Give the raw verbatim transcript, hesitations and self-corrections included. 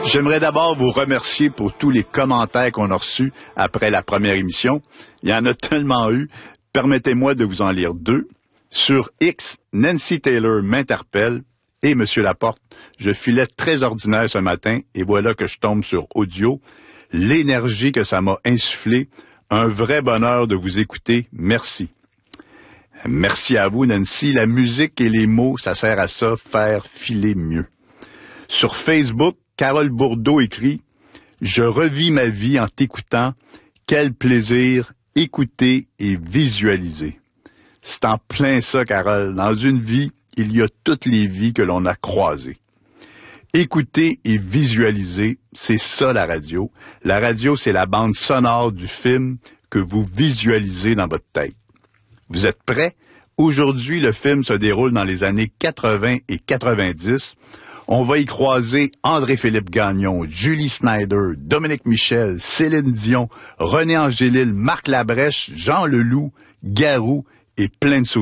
J'aimerais d'abord vous remercier pour tous les commentaires qu'on a reçus après la première émission. Il y en a tellement eu. Permettez-moi de vous en lire deux. Sur X, Nancy Taylor m'interpelle. Et Monsieur Laporte, je filais très ordinaire ce matin et voilà que je tombe sur audio. L'énergie que ça m'a insufflé, un vrai bonheur de vous écouter. Merci. Merci à vous, Nancy. La musique et les mots, ça sert à ça, faire filer mieux. Sur Facebook, Carole Bourdeau écrit « Je revis ma vie en t'écoutant. Quel plaisir, écouter et visualiser. » C'est en plein ça, Carole. Dans une vie, il y a toutes les vies que l'on a croisées. Écouter et visualiser, c'est ça la radio. La radio, c'est la bande sonore du film que vous visualisez dans votre tête. Vous êtes prêts? Aujourd'hui, le film se déroule dans les années quatre-vingts et quatre-vingt-dix. On va y croiser André-Philippe Gagnon, Julie Snyder, Dominique Michel, Céline Dion, René Angélil, Marc Labrèche, Jean Leloup, Garou et plein de souvenirs.